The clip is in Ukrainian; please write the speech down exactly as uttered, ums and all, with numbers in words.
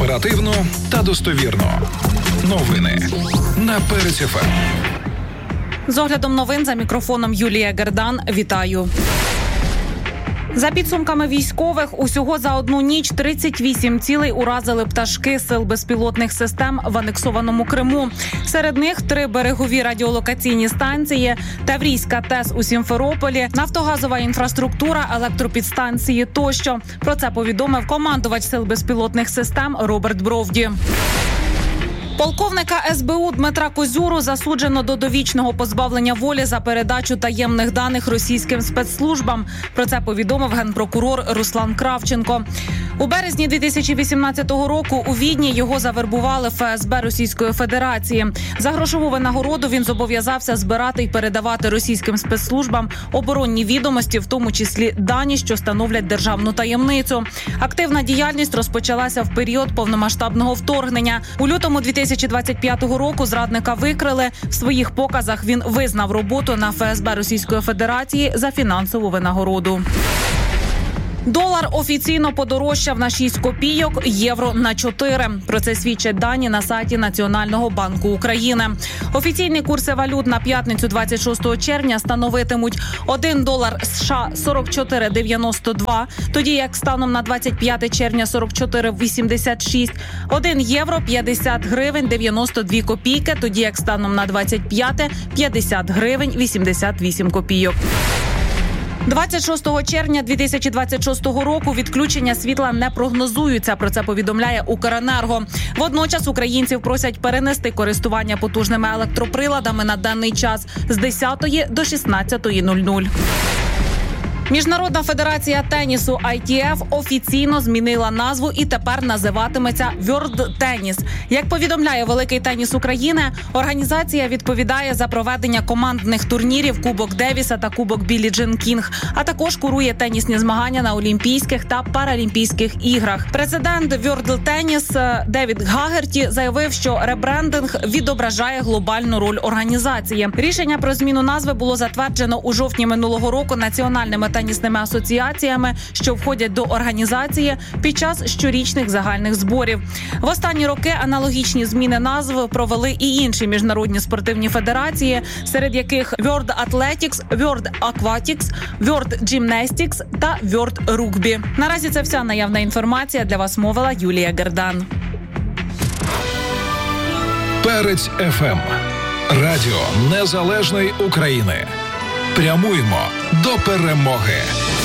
Оперативно та достовірно. Новини на Перець еф ем. З оглядом новин за мікрофоном Юлія Гердан. Вітаю. За підсумками військових, усього за одну ніч тридцять вісім цілей уразили пташки сил безпілотних систем в анексованому Криму. Серед них три берегові радіолокаційні станції, Таврійська ТЕС у Сімферополі, нафтогазова інфраструктура, електропідстанції тощо. Про це повідомив командувач сил безпілотних систем Роберт Бровді. Полковника ес бе у Дмитра Козюру засуджено до довічного позбавлення волі за передачу таємних даних російським спецслужбам. Про це повідомив генпрокурор Руслан Кравченко. У березні дві тисячі вісімнадцятого року у Відні його завербували еф ес бе Російської Федерації. За грошову винагороду він зобов'язався збирати і передавати російським спецслужбам оборонні відомості, в тому числі дані, що становлять державну таємницю. Активна діяльність розпочалася в період повномасштабного вторгнення. У лютому дві тисячі двадцять п'ятого року зрадника викрили. В своїх показах він визнав роботу на еф ес бе Російської Федерації за фінансову винагороду. Долар офіційно подорожчав на шість копійок, євро на чотири. Про це свідчать дані на сайті Національного банку України. Офіційні курси валют на п'ятницю двадцять шостого червня становитимуть один долар США сорок чотири дев'яносто два, тоді як станом на двадцять п'яте червня сорок чотири вісімдесят шість, один євро п'ятдесят гривень дев'яносто дві копійки, тоді як станом на двадцять п'яте п'ятдесят гривень вісімдесят вісім копійок. двадцять шостого червня дві тисячі двадцять шостого року відключення світла не прогнозуються. Про це повідомляє Укренерго. Водночас українців просять перенести користування потужними електроприладами на денний час з десятої до шістнадцятої нуль нуль. Міжнародна федерація тенісу ай ті еф офіційно змінила назву і тепер називатиметься World Tennis. Як повідомляє Великий теніс України, організація відповідає за проведення командних турнірів Кубок Девіса та Кубок Біллі Джин Кінг, а також курує тенісні змагання на Олімпійських та Паралімпійських іграх. Президент World Tennis Девід Гагерті заявив, що ребрендинг відображає глобальну роль організації. Рішення про зміну назви було затверджено у жовтні минулого року національними тенісними асоціаціями, що входять до організації під час щорічних загальних зборів. В останні роки аналогічні зміни назв провели і інші міжнародні спортивні федерації, серед яких World Athletics, World Aquatics, World Gymnastics та World Rugby. Наразі це вся наявна інформація. Для вас мовила Юлія Гердан. Перець еф ем. Радіо Незалежної України. Прямуємо до перемоги.